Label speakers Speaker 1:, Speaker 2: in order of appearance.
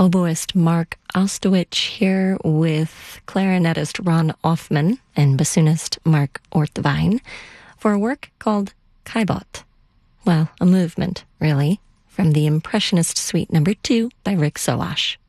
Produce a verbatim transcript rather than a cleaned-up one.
Speaker 1: oboist Mark Ostowich here with clarinetist Ron Offman and bassoonist Mark Ortvine for a work called Caillebotte. Well, a movement, really, from the Impressionist Suite Number two by Rick Soash.